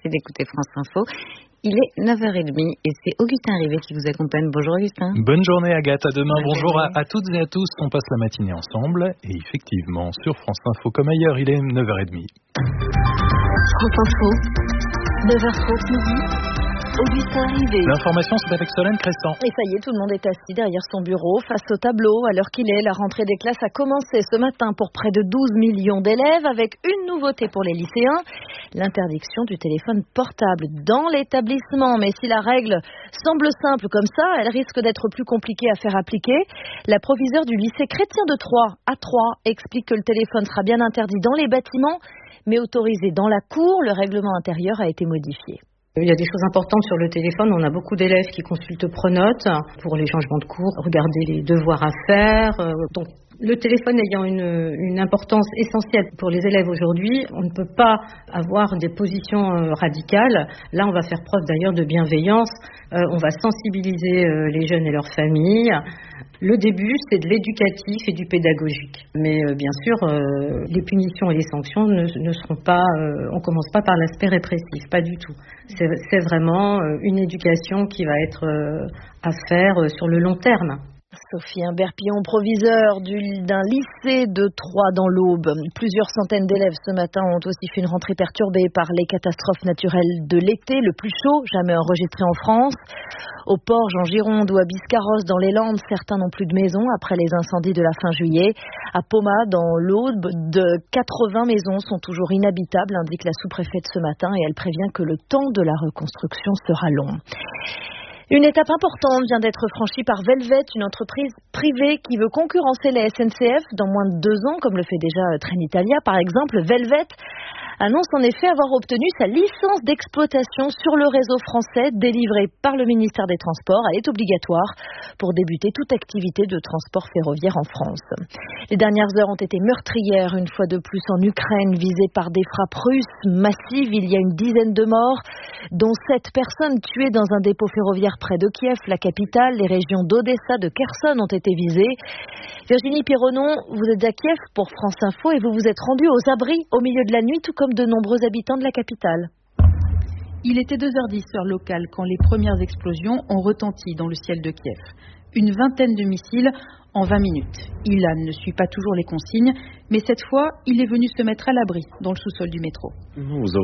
Merci d'écouter France Info. Il est 9h30 et c'est Augustin Rivet qui vous accompagne. Bonjour Augustin. Bonne journée Agathe, à demain. Bonjour à toutes et à tous. On passe la matinée ensemble et effectivement sur France Info comme ailleurs, il est 9h30. France Info, 9h30 midi. Augustin Rivet. L'information, c'est avec Solène Crescent. Et ça y est, tout le monde est assis derrière son bureau, face au tableau. À l'heure qu'il est, la rentrée des classes a commencé ce matin pour près de 12 millions d'élèves, avec une nouveauté pour les lycéens, l'interdiction du téléphone portable dans l'établissement. Mais si la règle semble simple comme ça, elle risque d'être plus compliquée à faire appliquer. La proviseure du lycée chrétien de Troyes, à Troyes, explique que le téléphone sera bien interdit dans les bâtiments, mais autorisé dans la cour. Le règlement intérieur a été modifié. Il y a des choses importantes sur le téléphone. On a beaucoup d'élèves qui consultent Pronote pour les changements de cours, regarder les devoirs à faire. Donc, le téléphone ayant une importance essentielle pour les élèves aujourd'hui, on ne peut pas avoir des positions radicales. Là, on va faire preuve d'ailleurs de bienveillance. On va sensibiliser les jeunes et leurs familles. Le début, c'est de l'éducatif et du pédagogique. Mais bien sûr, les punitions et les sanctions ne seront pas... on ne commence pas par l'aspect répressif, pas du tout. C'est vraiment une éducation qui va être à faire sur le long terme. Sophie Imbert-Pillon, proviseur d'un lycée de Troyes dans l'Aube. Plusieurs centaines d'élèves ce matin ont aussi fait une rentrée perturbée par les catastrophes naturelles de l'été, le plus chaud jamais enregistré en France. Au Porge, en Gironde ou à Biscarrosse, dans les Landes, certains n'ont plus de maison après les incendies de la fin juillet. À Poma, dans l'Aube, de 80 maisons sont toujours inhabitables, indique la sous-préfète ce matin, et elle prévient que le temps de la reconstruction sera long. Une étape importante vient d'être franchie par Velvet, une entreprise privée qui veut concurrencer les SNCF dans moins de 2 ans, comme le fait déjà Trenitalia. Par exemple, Velvet annonce en effet avoir obtenu sa licence d'exploitation sur le réseau français délivrée par le ministère des Transports. Elle est obligatoire pour débuter toute activité de transport ferroviaire en France. Les dernières heures ont été meurtrières, une fois de plus en Ukraine, visée par des frappes russes massives. Il y a une dizaine de morts, dont 7 personnes tuées dans un dépôt ferroviaire près de Kiev, la capitale. Les régions d'Odessa, de Kherson ont été visées. Virginie Pironnon, vous êtes à Kiev pour France Info et vous vous êtes rendue aux abris au milieu de la nuit, tout comme de nombreux habitants de la capitale. Il était 2h10 heure locale quand les premières explosions ont retenti dans le ciel de Kiev. Une vingtaine de missiles en 20 minutes. Ilan ne suit pas toujours les consignes, mais cette fois, il est venu se mettre à l'abri dans le sous-sol du métro. Ça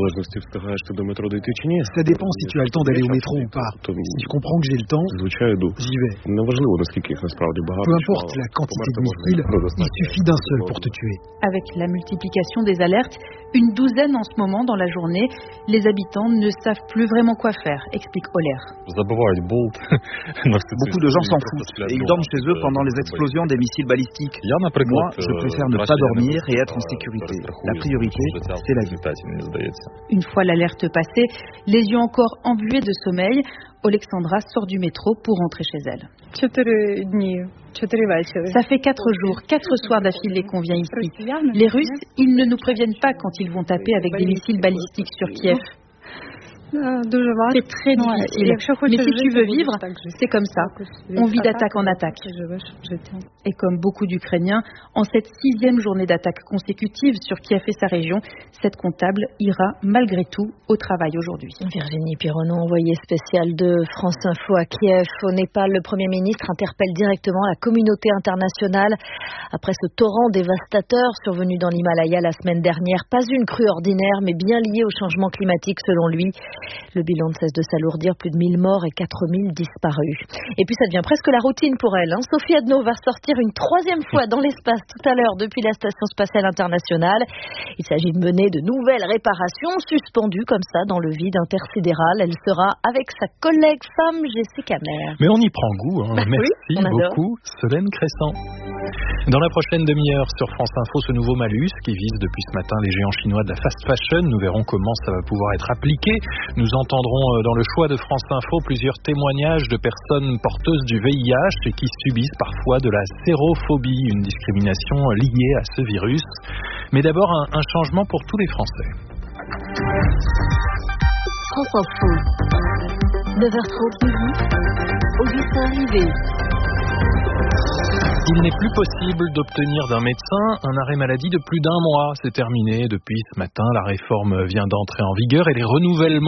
dépend si tu as le temps d'aller au métro ou pas. Si je comprends que j'ai le temps, j'y vais. Peu importe la quantité de missiles, il suffit d'un seul pour te tuer. Avec la multiplication des alertes, une douzaine en ce moment dans la journée, les habitants ne savent plus vraiment quoi faire, explique Oler. Beaucoup de gens s'en foutent et ils dorment chez eux pendant les explosions des missiles balistiques. Moi, je préfère ne pas dormir et être en sécurité. La priorité, c'est la vie. Une fois l'alerte passée, les yeux encore embués de sommeil, Alexandra sort du métro pour rentrer chez elle. Ça fait 4 jours, 4 soirs d'affilée qu'on vient ici. Les Russes, ils ne nous préviennent pas quand ils vont taper avec des missiles balistiques sur Kiev. C'est très difficile, mais si tu veux vivre, c'est comme ça. On vit d'attaque en attaque. Et comme beaucoup d'Ukrainiens, en cette 6e journée d'attaque consécutive sur Kiev et sa région, cette comptable ira malgré tout au travail aujourd'hui. Virginie Pironnon, envoyée spéciale de France Info à Kiev. Au Népal, le Premier ministre interpelle directement la communauté internationale après ce torrent dévastateur survenu dans l'Himalaya la semaine dernière. Pas une crue ordinaire, mais bien liée au changement climatique selon lui. Le bilan ne cesse de s'alourdir, plus de 1000 morts et 4000 disparus. Et puis ça devient presque la routine pour elle. Sophie Adno va sortir une 3e fois dans l'espace tout à l'heure depuis la Station Spatiale Internationale. Il s'agit de mener de nouvelles réparations suspendues comme ça dans le vide intersidéral. Elle sera avec sa collègue femme Jessica Meir. Mais on y prend goût. Merci beaucoup Solène Crescent. Dans la prochaine demi-heure sur France Info, ce nouveau malus qui vise depuis ce matin les géants chinois de la fast fashion. Nous verrons comment ça va pouvoir être appliqué. Nous entendrons dans le choix de France Info plusieurs témoignages de personnes porteuses du VIH et qui subissent parfois de la sérophobie, une discrimination liée à ce virus. Mais d'abord, un changement pour tous les Français. France Info, 9h30 midi, Augustin Rivet. Il n'est plus possible d'obtenir d'un médecin un arrêt maladie de plus d'1 mois. C'est terminé depuis ce matin. La réforme vient d'entrer en vigueur et les renouvellements